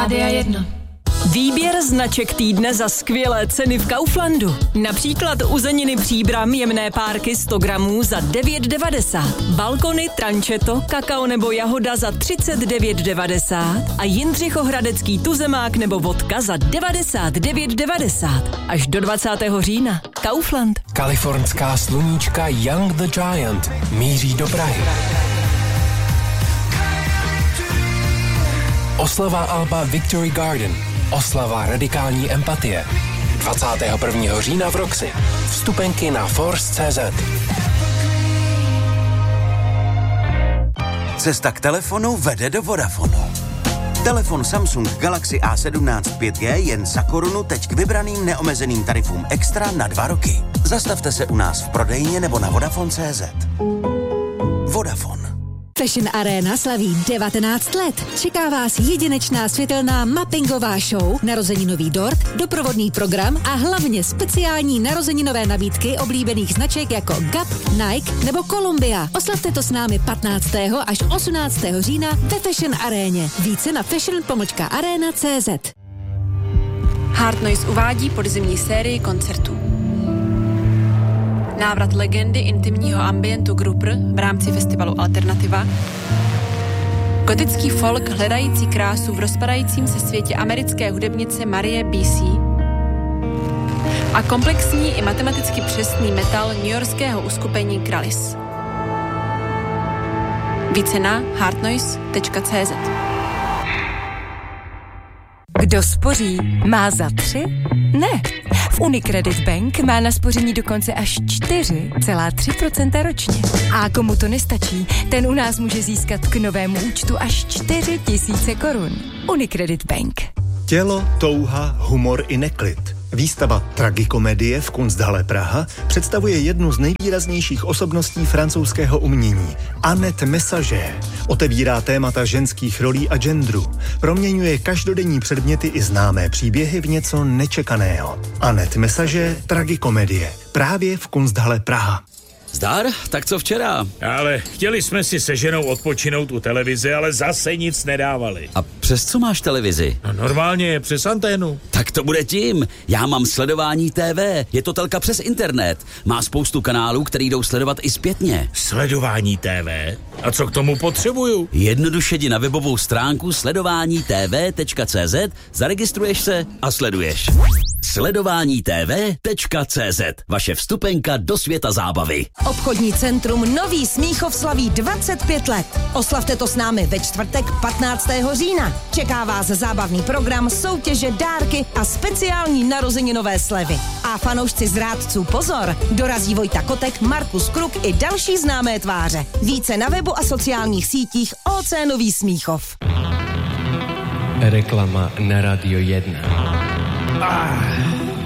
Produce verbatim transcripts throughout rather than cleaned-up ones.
Rádia jedna. Výběr značek týdne za skvělé ceny v Kauflandu. Například uzeniny Příbram jemné párky sto gramů za devět devadesát. Balkony, trančeto, kakao nebo jahoda za třicet devět devadesát. A Jindřichohradecký tuzemák nebo vodka za devadesát devět devadesát. Až do dvacátého října. Kaufland. Kalifornská sluníčka Young the Giant míří do Prahy. Oslava alba Victory Garden. Oslava radikální empatie. dvacátého prvního října v Roxy. Vstupenky na force tečka cé zet. Cesta k telefonu vede do Vodafonu. Telefon Samsung Galaxy A sedmnáct pět G jen za korunu teď k vybraným neomezeným tarifům extra na dva roky. Zastavte se u nás v prodejně nebo na Vodafone tečka cé zet. Vodafone. Fashion Arena slaví devatenáct let. Čeká vás jedinečná světelná mappingová show, narozeninový dort, doprovodný program a hlavně speciální narozeninové nabídky oblíbených značek jako Gap, Nike nebo Columbia. Oslavte to s námi patnáctého až osmnáctého října ve Fashion Aréně. Více na fashion pomlčka arena tečka cé zet. Hard Noise uvádí podzimní sérii koncertů. Návrat legendy intimního ambientu Grupr v rámci festivalu Alternativa, gotický folk hledající krásu v rozpadajícím se světě americké hudebnice Marie B C a komplexní i matematicky přesný metal newyorského uskupení Kralis. Více na hardnoise tečka cé zet. Kdo spoří, má za tři? Ne. V Unicredit Bank má na spoření dokonce až čtyři celá tři procenta ročně. A komu to nestačí, ten u nás může získat k novému účtu až čtyři tisíce korun. Unicredit Bank. Tělo, touha, humor i neklid. Výstava Tragikomedie v Kunsthalle Praha představuje jednu z nejvýraznějších osobností francouzského umění. Annette Messager otevírá témata ženských rolí a genderu. Proměňuje každodenní předměty i známé příběhy v něco nečekaného. Annette Messager, Tragikomedie. Právě v Kunsthalle Praha. Zdar? Tak co včera? Ale chtěli jsme si se ženou odpočinout u televize, ale zase nic nedávali. A přes co máš televizi? No normálně, přes anténu. Tak to bude tím. Já mám Sledování T V. Je to telka přes internet. Má spoustu kanálů, který jdou sledovat i zpětně. Sledování T V? A co k tomu potřebuju? Jednoduše jdi na webovou stránku sledování té vé tečka cé zet, zaregistruješ se a sleduješ. sledování té vé tečka cé zet. Vaše vstupenka do světa zábavy. Obchodní centrum Nový Smíchov slaví dvacet pět let. Oslavte to s námi ve čtvrtek patnáctého října. Čeká vás zábavný program, soutěže, dárky a speciální narozeninové slevy. A fanoušci zrádců pozor, dorazí Vojta Kotek, Markus Kruk i další známé tváře. Více na webu a sociálních sítích O C Nový Smíchov. Reklama na Radio jedna. Ah.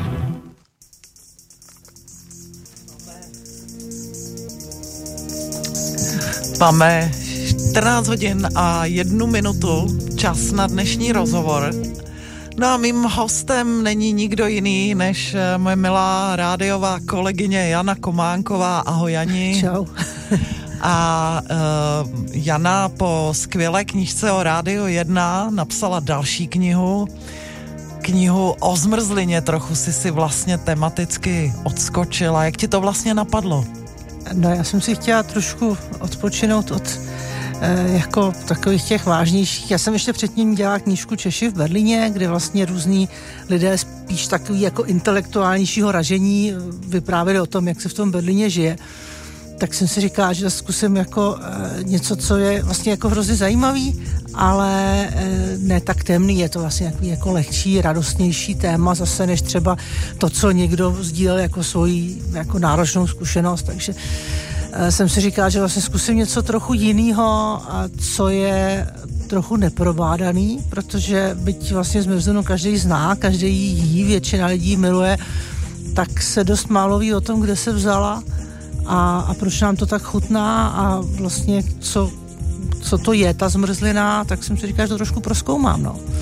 Máme čtrnáct hodin a jednu minutu, čas na dnešní rozhovor. No a mým hostem není nikdo jiný, než moje milá rádiová kolegyně Jana Kománková. Ahoj, Jani. Čau. A uh, Jana po skvělé knížce o Rádiu jedna napsala další knihu, knihu o zmrzlině. Trochu si si vlastně tematicky odskočila. Jak ti to vlastně napadlo? No, já jsem si chtěla trošku odpočinout od eh, jako takových těch vážnějších. Já jsem ještě předtím dělala knížku Češi v Berlíně, kde vlastně různí lidé spíš takový jako intelektuálnějšího ražení vyprávěli o tom, jak se v tom Berlíně žije. Tak jsem si říkala, že zkusím jako e, něco, co je vlastně jako hrozně zajímavý, ale e, ne tak temný, je to vlastně jako, jako lehčí, radostnější téma zase, než třeba to, co někdo sdílel jako svoji jako náročnou zkušenost, takže e, jsem si říkala, že vlastně zkusím něco trochu jinýho, a co je trochu neprobádaný, protože byť vlastně zmrzlinu každý zná, každý jí, většina lidí miluje, tak se dost málo ví o tom, kde se vzala a, a proč nám to tak chutná a vlastně co, co to je ta zmrzlina, tak jsem si říkala, že to trošku prozkoumám, no.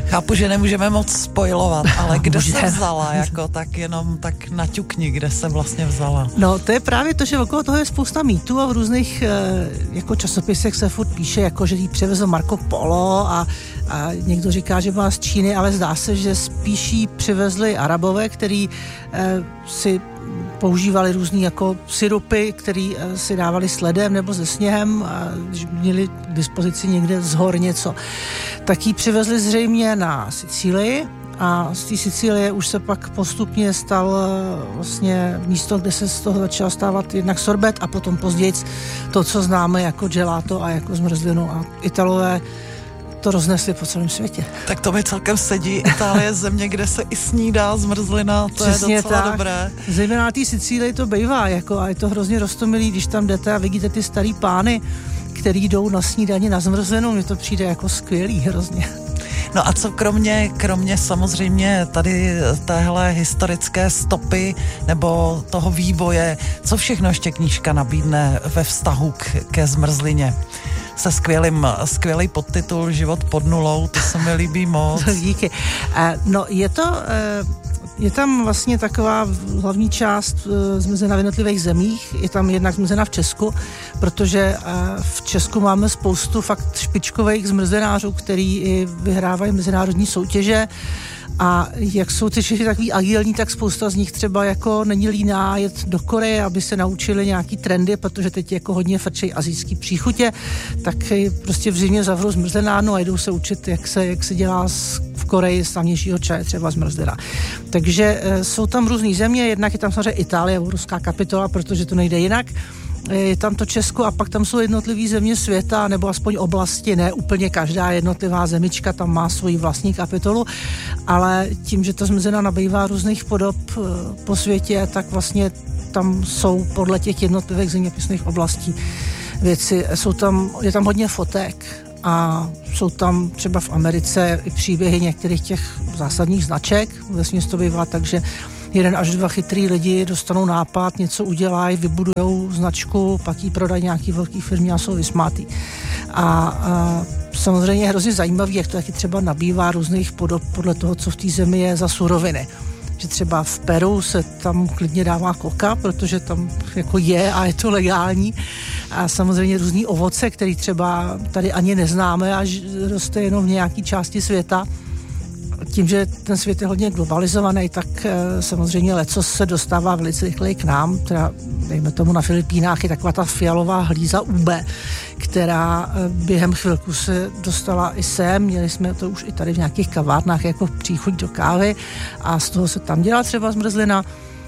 Chápu, že nemůžeme moc spoilovat, ale kde se vzala, jako tak jenom tak naťukni, kde se vlastně vzala. No, to je právě to, že okolo toho je spousta mýtů a v různých jako časopisech se furt píše, jako že jí převezl Marco Polo a, a někdo říká, že byla z Číny, ale zdá se, že spíš jí přivezli Arabové, který eh, si používali různý jako syrupy, který eh, si dávali s ledem nebo se sněhem a když měli k dispozici někde z hor něco. Tak jí přivezli zřejmě na Sicílii a z té Sicílie už se pak postupně stal vlastně místo, kde se z toho začal stávat jednak sorbet a potom později to, co známe jako gelato a jako zmrzlinu a Italové to roznesli po celém světě. Tak to mi celkem sedí. Itálie je země, kde se i snídá zmrzlina, to přesně je docela tak. Dobré. Zejména na té Sicílii to bývá, jako, a je to hrozně roztomilý, když tam jdete a vidíte ty starý pány, který jdou na snídani na zmrzlinu, mně to přijde jako skvělý hrozně. No a co kromě, kromě samozřejmě tady téhle historické stopy nebo toho vývoje, co všechno ještě knížka nabídne ve vztahu k, ke zmrzlině? Se skvělým, skvělý podtitul Život pod nulou, to se mi líbí moc. Díky. No je to... Je tam vlastně taková hlavní část zmrzena v jednotlivých zemích, je tam jednak zmrzena v Česku, protože v Česku máme spoustu fakt špičkových zmrzlenářů, který i vyhrávají mezinárodní soutěže a jak jsou ty Češi takový agilní, tak spousta z nich třeba jako není líná jet do Koreje, aby se naučili nějaký trendy, protože teď jako hodně frčej asijský příchutě, tak prostě v zimě zavřou zmrzlenárnu a jdou se učit, jak se, jak se dělá v Koreji z tamnějšího čaje třeba zmrzlina. Takže e, jsou tam různý země, jednak je tam samozřejmě Itálie, ruská kapitola, protože to nejde jinak. Je tam to Česko a pak tam jsou jednotlivý země světa, nebo aspoň oblasti, ne úplně každá jednotlivá zemička tam má svoji vlastní kapitolu, ale tím, že ta zmrzlina nabývá různých podob po světě, tak vlastně tam jsou podle těch jednotlivých zeměpisných oblastí věci. Jsou tam, je tam hodně fotek a jsou tam třeba v Americe i příběhy některých těch zásadních značek, vesměs to bývá, takže jeden až dva chytrý lidi dostanou nápad, něco udělají, vybudujou značku, pak ji prodají nějaký velký firmě a jsou vysmátý. A, a samozřejmě je hrozně zajímavý, jak to taky třeba nabývá různých podob podle toho, co v té zemi je za suroviny. Že třeba v Peru se tam klidně dává koka, protože tam jako je a je to legální. A samozřejmě různý ovoce, který třeba tady ani neznáme a roste jenom v nějaké části světa. Tím, že ten svět je hodně globalizovaný, tak e, samozřejmě lecos se dostává velice rychleji k nám. Teda, dejme tomu, na Filipínách je taková ta fialová hlíza U B, která e, během chvilku se dostala i sem. Měli jsme to už i tady v nějakých kavárnách jako příchuť do kávy a z toho se tam dělá třeba zmrzlina.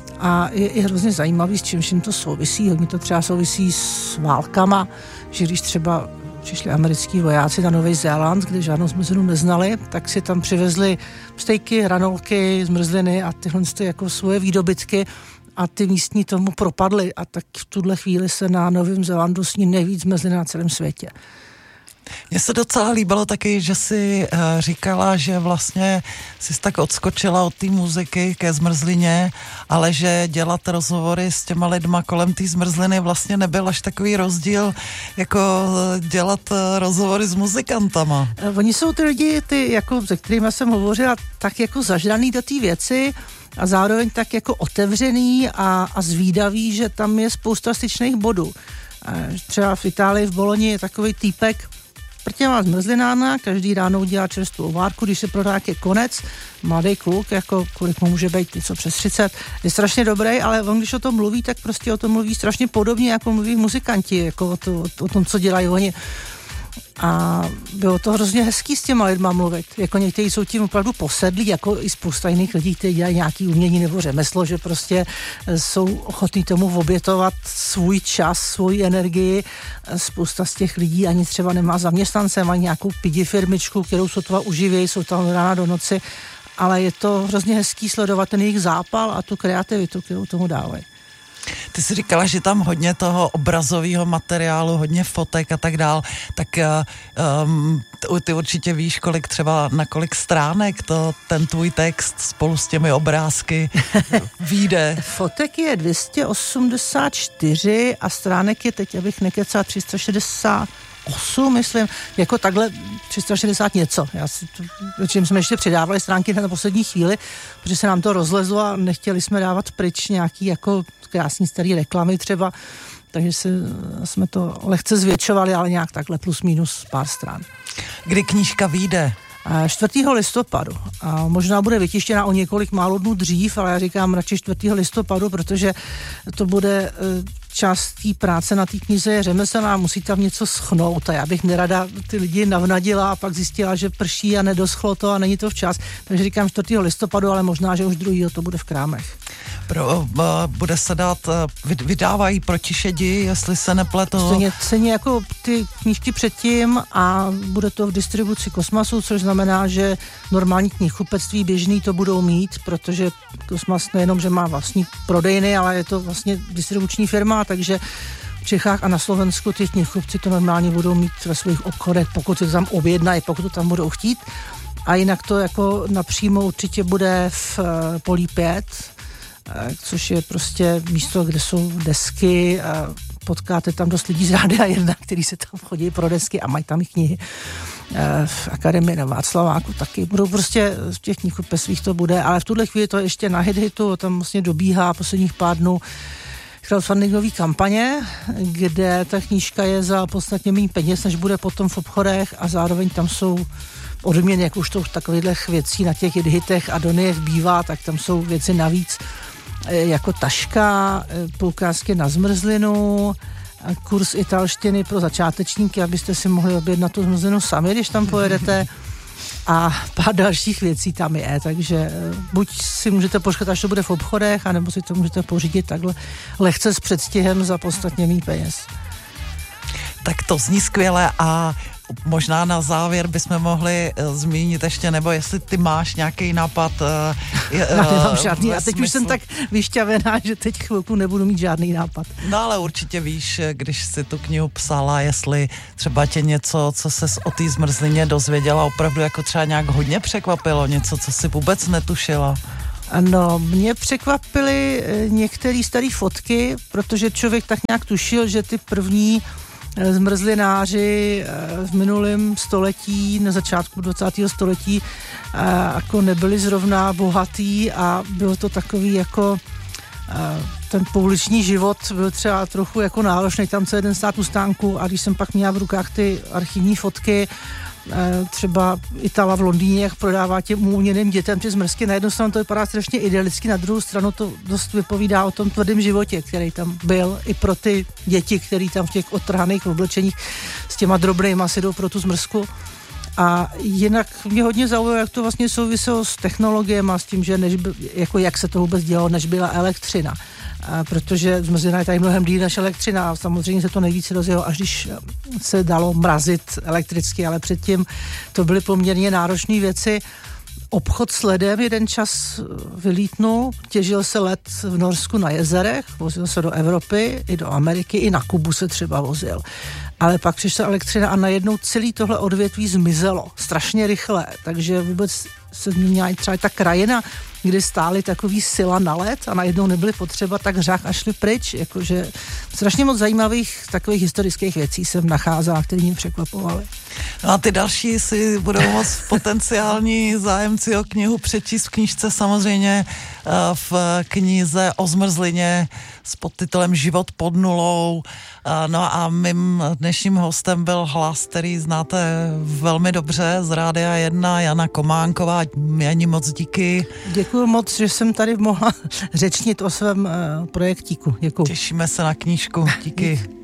A je i hrozně zajímavý, s čím vším to souvisí. Hodně to třeba souvisí s válkama, že když třeba přišli americký vojáci na Nový Zéland, kde žádnou zmrzlinu neznali, tak si tam přivezli stejky, hranolky, zmrzliny a tyhle jako svoje výdobytky a ty místní tomu propadly a tak v tuhle chvíli se na Novém Zélandu sní nejvíc zmrzliny na celém světě. Mně se docela líbilo taky, že jsi uh, říkala, že vlastně jsi tak odskočila od té muziky ke zmrzlině, ale že dělat rozhovory s těma lidma kolem té zmrzliny vlastně nebyl až takový rozdíl, jako dělat uh, rozhovory s muzikantama. Oni jsou ty lidi, ty, jako, se kterými jsem hovořila, tak jako zažraný do té věci a zároveň tak jako otevřený a, a zvídavý, že tam je spousta styčných bodů. Třeba v Itálii, v Boloni je takový týpek, prtěvá zmrzlinána, každý ráno udělá čerstvou várku, když se prodá je konec, mladý kluk, jako kolik mu může být něco přes třicet, je strašně dobrý, ale on když o tom mluví, tak prostě o tom mluví strašně podobně, jako mluví muzikanti, jako o, to, o tom, co dělají oni. A bylo to hrozně hezký s těma lidma mluvit. Jako někteří jsou tím opravdu posedlí, jako i spousta jiných lidí, kteří dělají nějaký umění nebo řemeslo, že prostě jsou ochotní tomu obětovat svůj čas, svoji energii. Spousta z těch lidí ani třeba nemá zaměstnance, mají nějakou pidi firmičku, kterou sotva uživějí, jsou tam rána do noci, ale je to hrozně hezký sledovat ten jejich zápal a tu kreativitu, kterou tomu dávají. Ty jsi říkala, že tam hodně toho obrazového materiálu, hodně fotek a tak dál, tak um, ty určitě víš, kolik třeba na kolik stránek to ten tvůj text spolu s těmi obrázky vyjde. Fotek je dvě stě osmdesát čtyři a stránek je teď, abych nekecala, tři sta šedesát osm, myslím, jako takhle tři sta šedesát něco. Já si to, čím jsme ještě přidávali stránky na poslední chvíli, protože se nám to rozlezlo a nechtěli jsme dávat pryč nějaký jako krásný starý reklamy třeba, takže si, jsme to lehce zvětšovali, ale nějak takhle plus minus pár stran. Kdy knížka vyjde? čtvrtého listopadu. A možná bude vytištěna o několik málo dnů dřív, ale já říkám radši čtvrtého listopadu, protože to bude část té práce na té knize je řemeslná, musí tam něco schnout a já bych nerada ty lidi navnadila a pak zjistila, že prší a nedoschlo to a není to včas. Takže říkám čtvrtého listopadu, ale možná, že už druhého to bude v krámech. Pro, uh, bude se dát, uh, vydávají Protišedi, jestli se nepletu. Stejně, stejně jako ty knížky předtím a bude to v distribuci Kosmasu, což znamená, že normální knihkupectví běžný to budou mít, protože Kosmas nejenom, že má vlastní prodejny, ale je to vlastně distribuční firma, takže v Čechách a na Slovensku ty knihkupci to normálně budou mít ve svých obchodech, pokud se to tam objednají, pokud to tam budou chtít. A jinak to jako napřímo určitě bude v uh, Polí pět, což je prostě místo, kde jsou desky a potkáte tam dost lidí z Rádia jedna, který se tam chodí pro desky a mají tam i knihy. V Akademii na Václaváku taky budou prostě v těch knihkupectvích to bude, ale v tuhle chvíli to ještě na HitHitu, tam vlastně dobíhá posledních pár dnů crowdfundingový kampaně, kde ta knížka je za podstatně méně peněz, než bude potom v obchodech a zároveň tam jsou odměny, jak už to takových věcí na těch hitech a Doniech bývá, tak tam jsou věci navíc, jako taška, poukázky na zmrzlinu, kurz italštiny pro začátečníky, abyste si mohli objednat tu zmrzlinu sami, když tam pojedete, a pár dalších věcí tam je, takže buď si můžete počkat, až to bude v obchodech, anebo si to můžete pořídit takhle lehce s předstihem za podstatně méně peněz. Tak to zní skvěle a možná na závěr bychom mohli uh, zmínit ještě, nebo jestli ty máš nějaký nápad. Uh, uh, no, nemám žádný. Já teď smyslu... už jsem tak vyšťavená, že teď chvilku nebudu mít žádný nápad. No ale určitě víš, když si tu knihu psala, jestli třeba tě něco, co ses o té zmrzlině dozvěděla, opravdu jako třeba nějak hodně překvapilo, něco, co si vůbec netušila. Ano, mě překvapily některé staré fotky, protože člověk tak nějak tušil, že ty první zmrzlináři v minulém století, na začátku dvacátého století jako nebyli zrovna bohatý a bylo to takový jako ten pouliční život byl třeba trochu jako náročný, tam se jeden stát u stánku a když jsem pak měla v rukách ty archivní fotky, třeba Itala v Londýně, jak prodává těm umůněným dětem ty zmrzky. Na jednu stranu to vypadá strašně idylicky, na druhou stranu to dost vypovídá o tom tvrdém životě, který tam byl i pro ty děti, který tam v těch odtrhaných oblečeních s těma drobnejma si jdou pro tu zmrzku. A jinak mě hodně zaujalo, jak to vlastně souviselo s technologiemi a s tím, že než by, jako jak se to vůbec dělalo, než byla elektřina. A protože zmrzlina je tady mnohem díl než elektřina a samozřejmě se to nejvíce rozjelo, až když se dalo mrazit elektricky, ale předtím to byly poměrně náročné věci. Obchod s ledem jeden čas vylítnul, těžil se led v Norsku na jezerech, vozil se do Evropy, i do Ameriky, i na Kubu se třeba vozil. Ale pak přišla elektřina a najednou celý tohle odvětví zmizelo strašně rychle, takže vůbec se změnila i třeba ta krajina, kdy stály takový sila na led a najednou nebyly potřeba, tak řách a šli pryč, jakože strašně moc zajímavých takových historických věcí jsem nacházela, které mě překvapovaly. No a ty další si budou moc potenciální zájemci o knihu přečíst v knížce samozřejmě v knize o zmrzlině s podtitulem Život pod nulou. No a mým dnešním hostem byl hlas, který znáte velmi dobře z Rádia jedna, Jana Kománková. Jani, moc díky. Děkuji moc, že jsem tady mohla řečnit o svém projektíku. Děkuji. Těšíme se na knížku. Díky. Díky.